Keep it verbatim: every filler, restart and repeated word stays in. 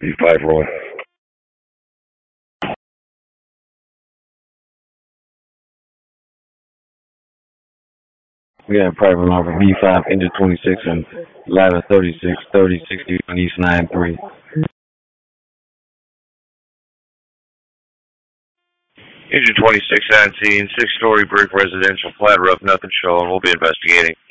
B five Roy. We have private line for B five, engine twenty-six and eleven thirty-six, thirty sixty-one East nine three. Engine twenty-six nineteen, six-story brick residential, flat roof, nothing showing. We'll be investigating.